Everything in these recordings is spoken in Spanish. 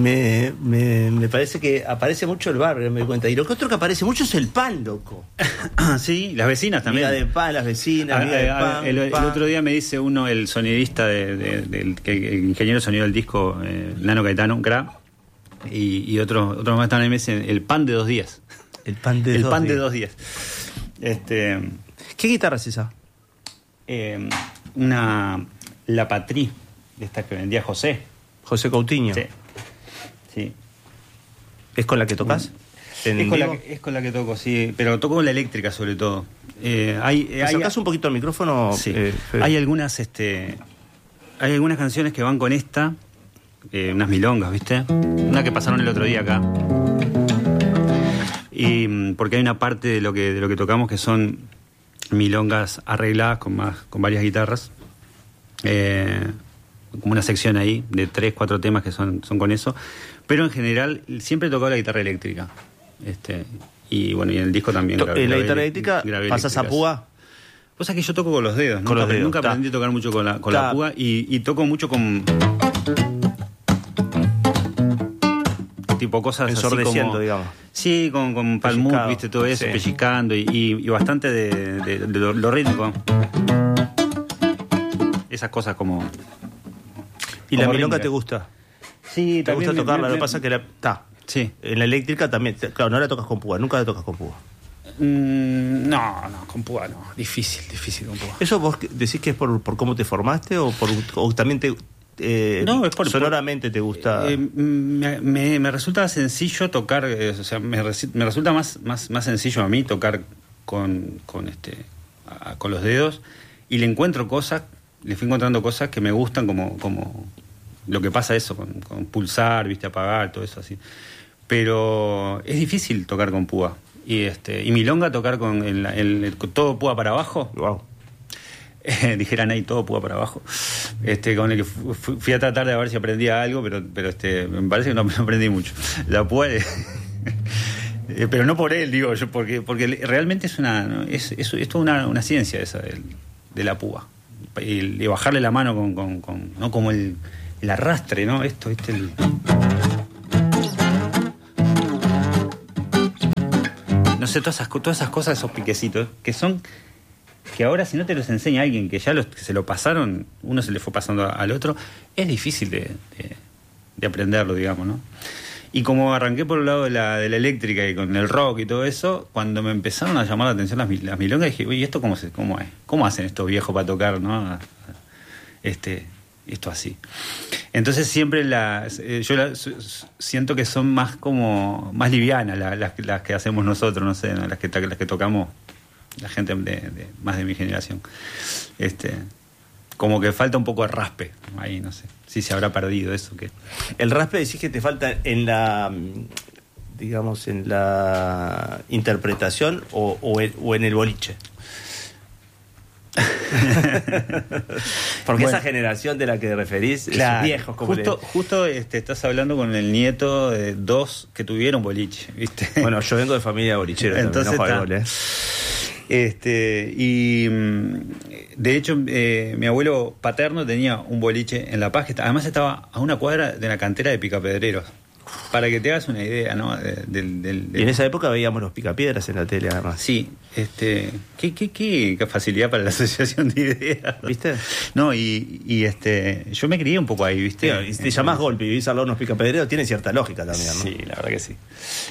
Me parece que aparece mucho el barrio, me doy cuenta. Y lo que otro que aparece mucho es el pan, loco. Sí, las vecinas también. Miga de pan, las vecinas, miga de pan. El otro día me dice uno, el sonidista, el ingeniero de sonido del disco, Nano Caetano, un crack, y otros más están ahí, me dicen el pan de 2 días. El pan de 2 días. ¿Qué guitarra es esa? Una La Patrie, de esta que vendía José Coutinho. Sí. ¿Es con la que tocas? Es con la que toco, sí, pero toco con la eléctrica sobre todo. ¿Acercás un poquito al micrófono? Sí. Hay algunas canciones que van con esta, unas milongas, ¿viste? Una que pasaron el otro día acá. Y porque hay una parte de lo que tocamos que son milongas arregladas con varias guitarras. Como una sección ahí de 3-4 temas que son con eso, pero en general siempre he tocado la guitarra eléctrica, y bueno, y en el disco también la guitarra eléctrica pasas a púa. O sea que yo toco con los dedos, nunca aprendí a tocar mucho con la púa, y toco mucho con tipo cosas ensordeciendo, así como, digamos. Sí, con palmut, viste, todo eso, sí. pellizcando y bastante de lo rítmico, esas cosas como. ¿Y la milonga te gusta? Sí, ¿Te gusta tocarla? Lo que pasa es que sí. En la eléctrica también, claro, no la tocas con púa, nunca la tocas con púa. No, con púa no, difícil con púa. ¿Eso vos decís que es por cómo te formaste o también no, es sonoramente te gusta? Me resulta sencillo tocar, o sea, me resulta más sencillo a mí tocar con los dedos, y le fui encontrando cosas que me gustan, como lo que pasa eso con pulsar, viste, apagar, todo eso así. Pero es difícil tocar con púa. Y milonga tocar con todo púa para abajo. Wow. Dijeran ahí, todo púa para abajo. Con el que fui a tratar de ver si aprendía algo, pero me parece que no aprendí mucho. La púa pero no por él, digo yo, porque realmente es toda una ciencia esa de la púa. Y bajarle la mano con no como el arrastre, ¿no? No sé, todas esas cosas, esos piquecitos, que ahora si no te los enseña alguien que ya se lo pasaron, uno se le fue pasando al otro, es difícil de aprenderlo, digamos, ¿no? Y como arranqué por el lado de la eléctrica y con el rock y todo eso, cuando me empezaron a llamar la atención las milongas, dije, oye, ¿esto cómo es? ¿Cómo hacen estos viejos para tocar, no? Esto así. Entonces siempre siento que son más livianas las que hacemos nosotros, no sé, ¿no? las que tocamos la gente más de mi generación. Como que falta un poco de raspe ahí, no sé si se habrá perdido eso. El raspe decís que te falta en la, digamos, en la interpretación o en el boliche. Porque esa generación de la que te referís, claro, esos viejos como justo estás hablando con el nieto de 2 que tuvieron boliche, ¿viste? Bueno, yo vengo de familia bolichero, entonces también, y de hecho mi abuelo paterno tenía un boliche en La Paz, que además estaba a una cuadra de la cantera de Picapedreros, para que te hagas una idea, ¿no? Y en esa época veíamos los picapiedras en la tele, además. Sí, qué facilidad para la asociación de ideas, ¿viste? No, y yo me crié un poco ahí, ¿viste? Sí, y te llamás Golpe y vivís al lado de unos picapedreros, tiene cierta lógica también, ¿no? Sí, la verdad que sí.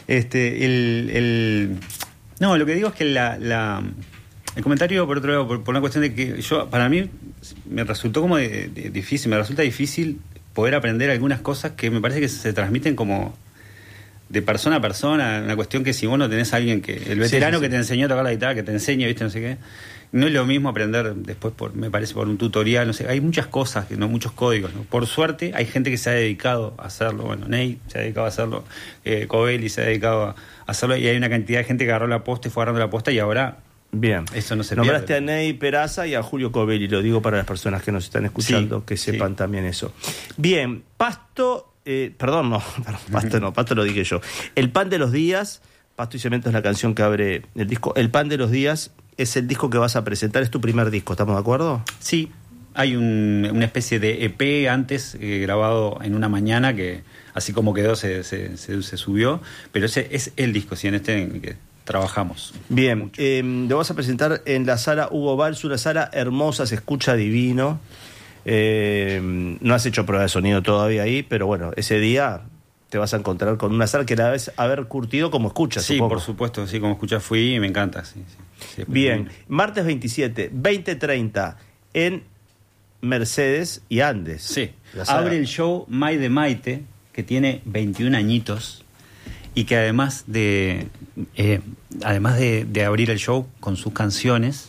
No, lo que digo es que el comentario, por otro lado, por una cuestión de que para mí me resultó como difícil, me resulta difícil poder aprender algunas cosas que me parece que se transmiten como de persona a persona, una cuestión que si vos no tenés a alguien el veterano que te enseñó a tocar la guitarra, que te enseña, viste, no sé qué, no es lo mismo aprender después me parece por un tutorial, no sé, hay muchas cosas, muchos códigos, ¿no? Por suerte hay gente que se ha dedicado a hacerlo, bueno, Ney se ha dedicado a hacerlo, Covelli se ha dedicado a hacerlo, y hay una cantidad de gente que agarró la posta y fue agarrando la posta, y ahora bien, eso no se nombraste pierde. A Ney Peraza y a Julio Covelli, lo digo para las personas que nos están escuchando, que sepan también eso. Bien, Pasto, Pasto lo dije yo. El pan de los días, Pasto y Cemento es la canción que abre el disco. El pan de los días es el disco que vas a presentar, es tu primer disco, ¿estamos de acuerdo? Sí, Hay una especie de EP antes grabado en una mañana que así como quedó se subió, pero ese es el disco, sí, en el que trabajamos. Bien, lo vas a presentar en la sala Hugo Balls, una sala hermosa, se escucha divino. No has hecho prueba de sonido todavía ahí, pero bueno, ese día te vas a encontrar con una sala que la debes haber curtido como escuchas, sí, supongo. Por supuesto, sí, como escuchas fui y me encanta. Sí, bien, martes 27, 20:30 en Mercedes y Andes. Sí, abre el show May de Maite, que tiene 21 añitos y que además de abrir el show con sus canciones,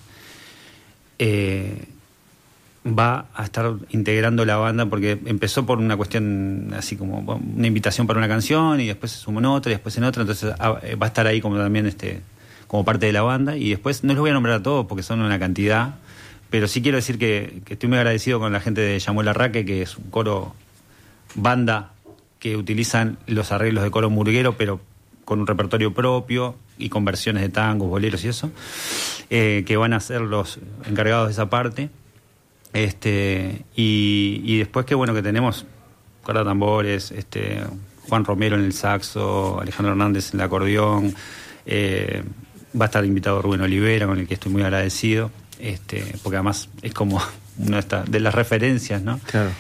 va a estar integrando la banda, porque empezó por una cuestión así como una invitación para una canción y después se sumó en otra y después en otra, entonces va a estar ahí como también como parte de la banda, y después no les voy a nombrar a todos porque son una cantidad, pero sí quiero decir que estoy muy agradecido con la gente de Llamó el Arraque, que es un coro banda que utilizan los arreglos de coro murguero, pero con un repertorio propio y con versiones de tangos, boleros y eso, que van a ser los encargados de esa parte. Y después que bueno que tenemos cuerda tambores, Juan Romero en el saxo, Alejandro Hernández en el acordeón, va a estar invitado Rubén Olivera, con el que estoy muy agradecido, porque además es como una de las referencias, ¿no? Claro.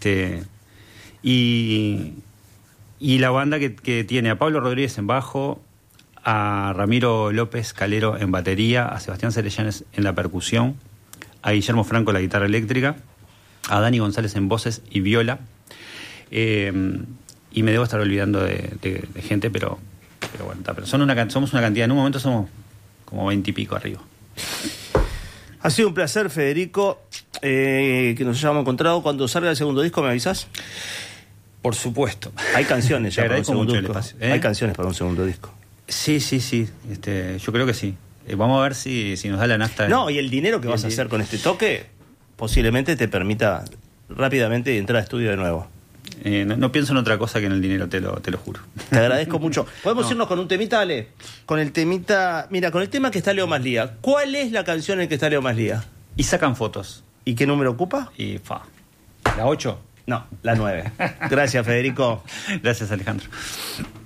Y la banda que tiene a Pablo Rodríguez en bajo, a Ramiro López Calero en batería, a Sebastián Cerellanes en la percusión, a Guillermo Franco en la guitarra eléctrica, a Dani González en voces y viola, y me debo estar olvidando de gente, pero bueno, pero somos una cantidad, en un momento somos como 20 y pico arriba. Ha sido un placer, Federico, que nos hayamos encontrado. Cuando salga el segundo disco, ¿me avisás? Por supuesto. Hay canciones ya para un segundo disco. ¿Eh? Hay canciones para un segundo disco. Sí. Yo creo que sí. Vamos a ver si nos da la nafta. No, y el dinero que vas a hacer con este toque posiblemente te permita rápidamente entrar a estudio de nuevo. No pienso en otra cosa que en el dinero, te lo juro. Te agradezco mucho. ¿Podemos irnos con un temita, Ale? Con el temita... Mira, con el tema que está Leo Maslía. ¿Cuál es la canción en que está Leo Maslía? Y sacan fotos. ¿Y qué número ocupa? ¿La 8? No, la 9. Gracias, Federico. Gracias, Alejandro.